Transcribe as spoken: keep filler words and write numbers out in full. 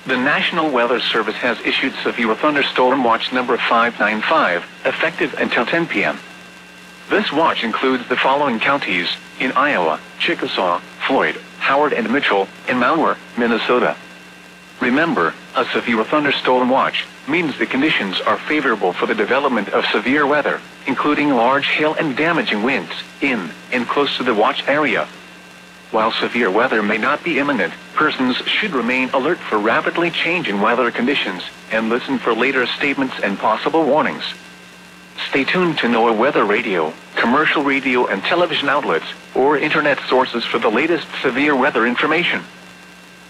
The National Weather Service has issued severe thunderstorm watch number five nine five, effective until ten p m This watch includes the following counties in Iowa: Chickasaw, Floyd, Howard and Mitchell, and Malware, Minnesota. Remember, a severe thunderstorm watch means the conditions are favorable for the development of severe weather, including large hail and damaging winds, in and close to the watch area. While severe weather may not be imminent, persons should remain alert for rapidly changing weather conditions and listen for later statements and possible warnings. Stay tuned to NOAA Weather Radio, commercial radio and television outlets, or internet sources for the latest severe weather information.